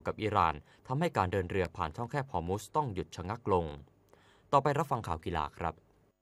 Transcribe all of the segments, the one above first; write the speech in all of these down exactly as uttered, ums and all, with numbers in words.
กับอิหร่านทำให้การเดินเรือผ่านช่องแคบฮอร์มุซต้องหยุดชะงักลงต่อไปรับฟังข่าวกีฬาครับ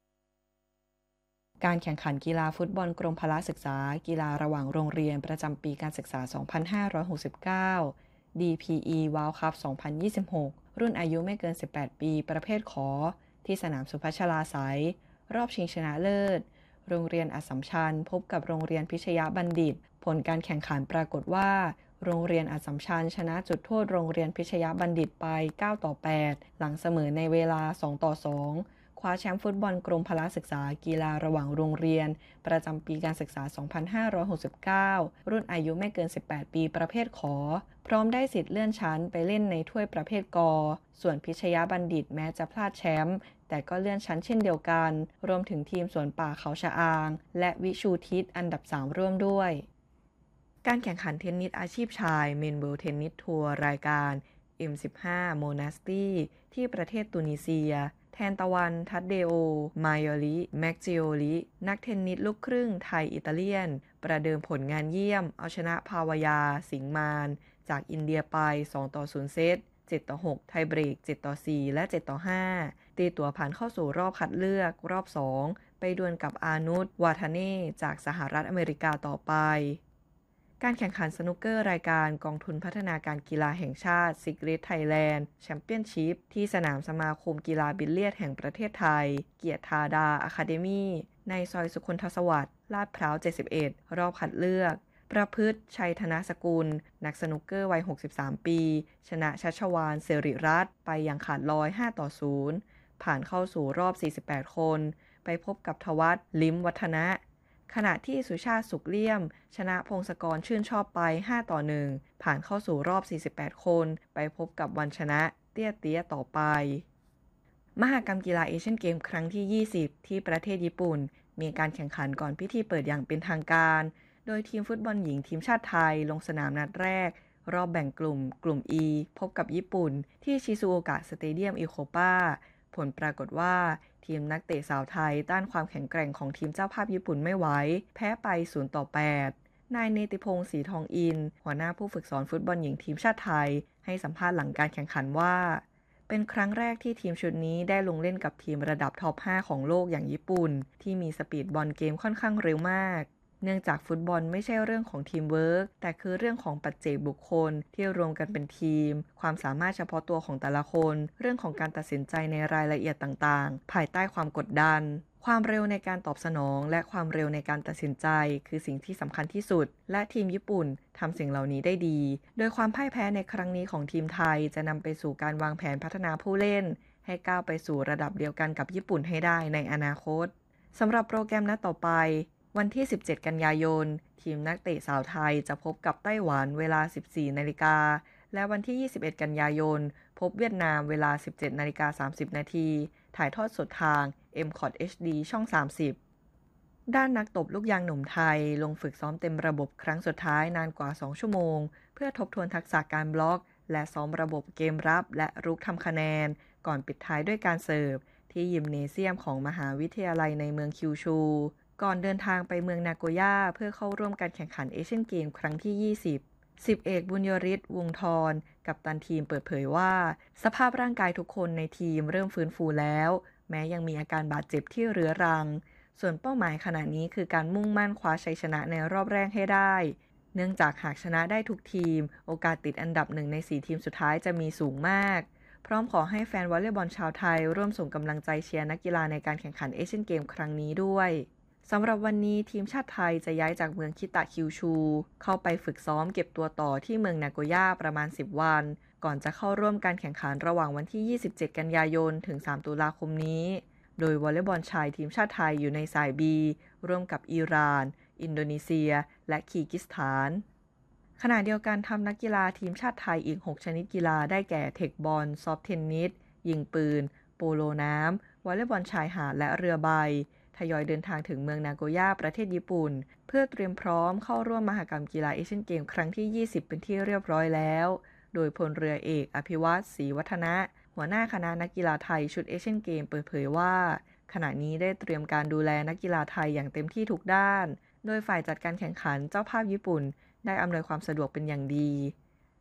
การแข่งขันกีฬาฟุตบอลกรมพละศึกษากีฬาระหว่างโรงเรียนประจำปีการศึกษา สองพันห้าร้อยหกสิบเก้า ดี พี อี World Cup สองพันยี่สิบหก รุ่นอายุไม่เกิน สิบแปด ปีประเภทขอที่สนามสุพัชลาไสยรอบชิงชนะเลิศโรงเรียนอัสสัมชัญพบกับโรงเรียนพิชยบัณฑิตผลการแข่งขันปรากฏว่าโรงเรียนอัสสัมชัญชนะจุดโทษโรงเรียนพิชยบัณฑิตไปเก้าต่อแปดหลังเสมอในเวลาสองต่อสองคว้าแชมป์ฟุตบอลกรมพละศึกษากีฬาระหว่างโรงเรียนประจำปีการศึกษา สองพันห้าร้อยหกสิบเก้า รุ่นอายุไม่เกิน สิบแปด ปีประเภทขอพร้อมได้สิทธิ์เลื่อนชั้นไปเล่นในถ้วยประเภทกส่วนพิชยบัณฑิตแม้จะพลาดแชมป์แต่ก็เลื่อนชั้นเช่นเดียวกันรวมถึงทีมสวนป่าเขาชะอางและวิชูทิศอันดับสามร่วมด้วยการแข่งขันเทนนิสอาชีพชายเมนเวิลด์เทนนิสทัวร์รายการ เอ็ม สิบห้า โมนาสตีที่ประเทศตุนิเซียแทนตะวันทัดเดโอมายอริแมกจิโอลินักเทนนิสลูกครึ่งไทยอิตาเลียนประเดิมผลงานเยี่ยมเอาชนะภาวายาสิงห์มานจากอินเดียไปสองต่อศูนย์เซตเจ็ดต่อหกไทยเบรกเจ็ดต่อสี่และเจ็ดต่อห้าตีตั๋วผ่านเข้าสู่รอบคัดเลือกรอบสองไปดวลกับอานุชวาทาเน่จากสหรัฐอเมริกาต่อไปการแข่งขันสนุกเกอร์รายการกองทุนพัฒนาการกีฬาแห่งชาติซิกเรตไทยแลนด์แชมเปี้ยนชิพที่สนามสมาคมกีฬาบิลเลียดแห่งประเทศไทยเกียรติธาดาอะคาเดมีในซอยสุคนทสวัสดิ์ลาดพร้าวเจ็ดสิบเอ็ดรอบคัดเลือกประพฤติชัยธนสกุลนักสนุกเกอร์วัยหกสิบสามปีชนะชัชวาลเสริรัตน์ไปอย่างขาดลอยห้าต่อศูนย์ผ่านเข้าสู่รอบสี่สิบแปดคนไปพบกับทวัฒน์ลิ้มวัฒนะขณะที่สุชาติสุขเลี่ยมชนะพงศกรชื่นชอบไปห้าต่อหนึ่งผ่านเข้าสู่รอบสี่สิบแปดคนไปพบกับวันชนะเตี้ยเตี้ยต่อไปมหกรรมกีฬาเอเชียนเกมครั้งที่ยี่สิบที่ประเทศญี่ปุ่นมีการแข่งขันก่อนพิธีเปิดอย่างเป็นทางการโดยทีมฟุตบอลหญิงทีมชาติไทยลงสนามนัดแรกรอบแบ่งกลุ่มกลุ่ม E พบกับญี่ปุ่นที่ชิซูโอกะสเตเดียมอิโคปาผลปรากฏว่าทีมนักเตะสาวไทยต้านความแข็งแกร่งของทีมเจ้าภาพญี่ปุ่นไม่ไหวแพ้ไปศูนย์ต่อแปดนายเนติพงศ์ศรีทองอินหัวหน้าผู้ฝึกสอนฟุตบอลหญิงทีมชาติไทยให้สัมภาษณ์หลังการแข่งขันว่าเป็นครั้งแรกที่ทีมชุดนี้ได้ลงเล่นกับทีมระดับท็อปห้าของโลกอย่างญี่ปุ่นที่มีสปีดบอลเกมค่อนข้างเร็วมากเนื่องจากฟุตบอลไม่ใช่เรื่องของทีมเวิร์กแต่คือเรื่องของปัจเจกบุคคลที่รวมกันเป็นทีมความสามารถเฉพาะตัวของแต่ละคนเรื่องของการตัดสินใจในรายละเอียดต่างๆภายใต้ความกดดันความเร็วในการตอบสนองและความเร็วในการตัดสินใจคือสิ่งที่สำคัญที่สุดและทีมญี่ปุ่นทำสิ่งเหล่านี้ได้ดีโดยความพ่ายแพ้ในครั้งนี้ของทีมไทยจะนำไปสู่การวางแผนพัฒนาผู้เล่นให้ก้าวไปสู่ระดับเดียวกันกับญี่ปุ่นให้ได้ในอนาคตสำหรับโปรแกรมนัดต่อไปวันที่สิบเจ็ดกันยายนทีมนักเตะสาวไทยจะพบกับไต้หวันเวลา สิบสี่นาฬิกาและวันที่ยี่สิบเอ็ดกันยายนพบเวียดนามเวลา สิบเจ็ดนาฬิกาสามสิบนาทีถ่ายทอดสดทาง เอ็ม คอท เอช ดี ช่องสามสิบด้านนักตบลูกยางหนุ่มไทยลงฝึกซ้อมเต็มระบบครั้งสุดท้ายนานกว่าสองชั่วโมงเพื่อทบทวนทักษะการบล็อกและซ้อมระบบเกมรับและรุกทำคะแนนก่อนปิดท้ายด้วยการเสิร์ฟที่ยิมเนเซียมของมหาวิทยาลัยในเมืองคิวชูก่อนเดินทางไปเมืองนาโกย่าเพื่อเข้าร่วมการแข่งขันเอเชียนเกมครั้งที่ยี่สิบสิบเอกบุญยริศวงศ์ธรกัปตันทีมเปิดเผยว่าสภาพร่างกายทุกคนในทีมเริ่มฟื้นฟูแล้วแม้ยังมีอาการบาดเจ็บที่เรื้อรังส่วนเป้าหมายขณะนี้คือการมุ่งมั่นคว้าชัยชนะในรอบแรกให้ได้เนื่องจากหากชนะได้ทุกทีมโอกาสติดอันดับหนึ่งในสี่ทีมสุดท้ายจะมีสูงมากพร้อมขอให้แฟนวอลเลย์บอลชาวไทยร่วมส่งกำลังใจเชียร์นักกีฬาในการแข่งขันเอเชียนเกมครั้งนี้ด้วยสำหรับวันนี้ทีมชาติไทยจะย้ายจากเมืองคิตะคิวชูเข้าไปฝึกซ้อมเก็บตัวต่อที่เมืองนาโกย่าประมาณสิบวันก่อนจะเข้าร่วมการแข่งขันระหว่างวันที่ยี่สิบเจ็ดกันยายนถึงสามตุลาคมนี้โดยวอลเลย์บอลชายทีมชาติไทยอยู่ในสาย B ร่วมกับอิหร่านอินโดนีเซียและคีร์กิสถานขณะเดียวกันทำนักกีฬาทีมชาติไทยอีกหกชนิดกีฬาได้แก่เทคบอลซอฟต์เทนนิสยิงปืนโปโลน้ำวอลเลย์บอลชายหาดและเรือใบทยอยเดินทางถึงเมืองนาโกย่าประเทศญี่ปุ่นเพื่อเตรียมพร้อมเข้าร่วมมหกรรมกีฬาเอเชียนเกมครั้งที่ยี่สิบเป็นที่เรียบร้อยแล้วโดยพลเรือเอกอภิวัตรศรีวัฒนะหัวหน้าคณะนักกีฬาไทยชุดเอเชียนเกมเปิดเผยว่าขณะนี้ได้เตรียมการดูแลนักกีฬาไทยอย่างเต็มที่ทุกด้านโดยฝ่ายจัดการแข่งขันเจ้าภาพญี่ปุ่นได้อำนวยความสะดวกเป็นอย่างดี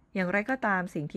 อย่างไรก็ตามสิ่งที่